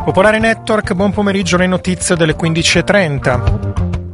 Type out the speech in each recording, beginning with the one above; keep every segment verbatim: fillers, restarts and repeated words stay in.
Popolare Network, buon pomeriggio, le notizie delle quindici e trenta.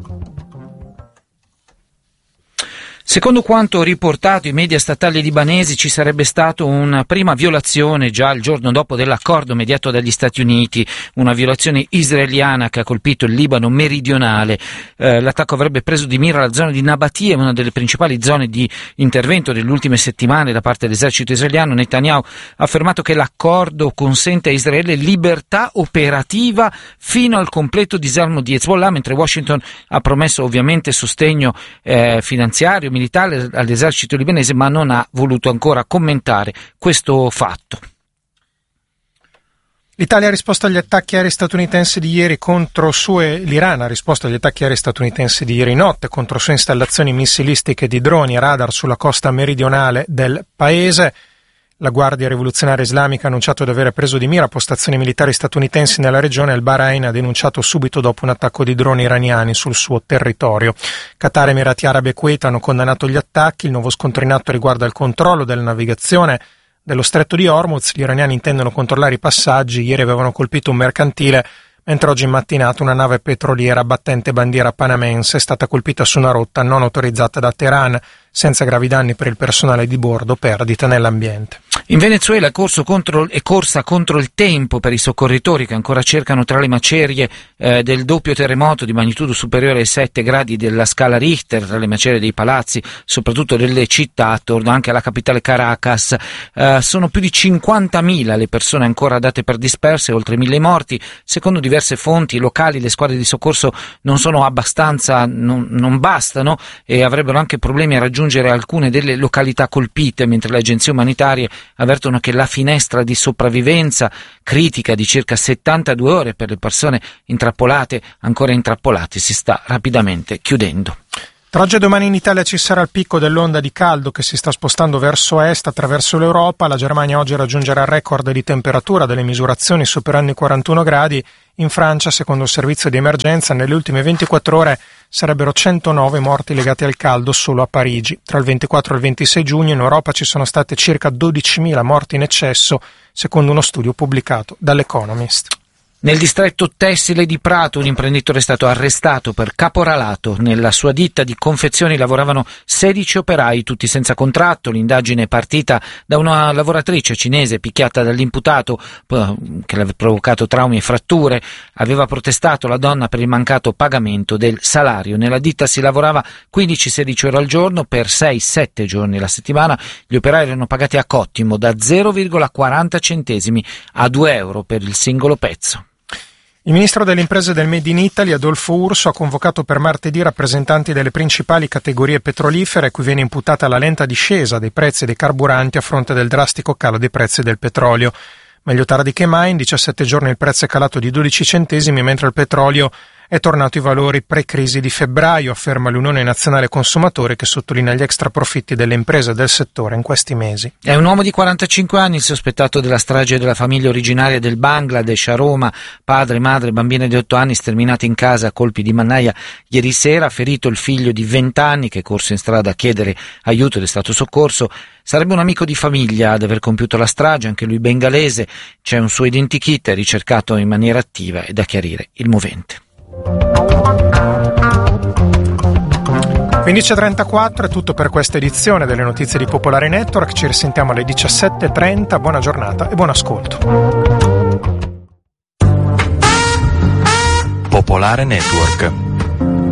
Secondo quanto riportato i media statali libanesi, ci sarebbe stata una prima violazione già il giorno dopo dell'accordo mediato dagli Stati Uniti, una violazione israeliana che ha colpito il Libano meridionale. Eh, l'attacco avrebbe preso di mira la zona di Nabatia, una delle principali zone di intervento delle ultime settimane da parte dell'esercito israeliano. Netanyahu ha affermato che l'accordo consente a Israele libertà operativa fino al completo disarmo di Hezbollah, mentre Washington ha promesso ovviamente sostegno eh, finanziario, militare all'esercito libanese, ma non ha voluto ancora commentare questo fatto. L'Italia ha risposto agli attacchi aerei statunitensi di ieri contro sue, l'Iran ha risposto agli attacchi aerei statunitensi di ieri notte contro sue installazioni missilistiche di droni e radar sulla costa meridionale del paese. La Guardia Rivoluzionaria Islamica ha annunciato di aver preso di mira postazioni militari statunitensi nella regione. Il Bahrain ha denunciato subito dopo un attacco di droni iraniani sul suo territorio. Qatar, Emirati Arabi e Kuwait hanno condannato gli attacchi. Il nuovo scontro in atto riguarda il controllo della navigazione dello stretto di Hormuz. Gli iraniani intendono controllare i passaggi. Ieri avevano colpito un mercantile, mentre oggi in mattinata una nave petroliera battente bandiera panamense è stata colpita su una rotta non autorizzata da Teheran, senza gravi danni per il personale di bordo, perdite nell'ambiente. In Venezuela è, corso contro, è corsa contro il tempo per i soccorritori che ancora cercano tra le macerie eh, del doppio terremoto di magnitudo superiore ai sette gradi della scala Richter, tra le macerie dei palazzi, soprattutto delle città attorno anche alla capitale Caracas. Eh, sono più di cinquantamila le persone ancora date per disperse, oltre mille morti. Secondo diverse fonti locali le squadre di soccorso non sono abbastanza, non, non bastano e avrebbero anche problemi a raggiungere alcune delle località colpite, mentre le agenzie umanitarie avvertono che la finestra di sopravvivenza critica di circa settantadue ore per le persone intrappolate, ancora intrappolate, si sta rapidamente chiudendo. Tra oggi e domani in Italia ci sarà il picco dell'onda di caldo che si sta spostando verso est attraverso l'Europa. La Germania oggi raggiungerà il record di temperatura delle misurazioni superando i quarantuno gradi. In Francia, secondo il servizio di emergenza, nelle ultime ventiquattro ore sarebbero centonove morti legati al caldo solo a Parigi. Tra il ventiquattro e il ventisei giugno in Europa ci sono state circa dodicimila morti in eccesso, secondo uno studio pubblicato dall'Economist. Nel distretto tessile di Prato un imprenditore è stato arrestato per caporalato. Nella sua ditta di confezioni lavoravano sedici operai, tutti senza contratto. L'indagine è partita da una lavoratrice cinese picchiata dall'imputato che le aveva provocato traumi e fratture. Aveva protestato la donna per il mancato pagamento del salario. Nella ditta si lavorava quindici sedici ore al giorno per sei sette giorni la settimana. Gli operai erano pagati a cottimo da zero virgola quaranta centesimi a due euro per il singolo pezzo. Il ministro delle imprese del Made in Italy, Adolfo Urso, ha convocato per martedì rappresentanti delle principali categorie petrolifere a cui viene imputata la lenta discesa dei prezzi dei carburanti a fronte del drastico calo dei prezzi del petrolio. Meglio tardi che mai, in diciassette giorni il prezzo è calato di dodici centesimi, mentre il petrolio è tornato ai valori pre-crisi di febbraio, afferma l'Unione Nazionale Consumatori, che sottolinea gli extra profitti delle imprese del settore in questi mesi. È un uomo di quarantacinque anni, il sospettato della strage della famiglia originaria del Bangladesh a Roma, padre, madre, bambina di otto anni sterminati in casa a colpi di mannaia ieri sera, ha ferito il figlio di venti anni che è corso in strada a chiedere aiuto ed è stato soccorso. Sarebbe un amico di famiglia ad aver compiuto la strage, anche lui bengalese. C'è un suo identikit ricercato in maniera attiva e da chiarire il movente. quindici e trentaquattro è tutto per questa edizione delle notizie di Popolare Network. Ci risentiamo alle diciassette e trenta. Buona giornata e buon ascolto. Popolare Network.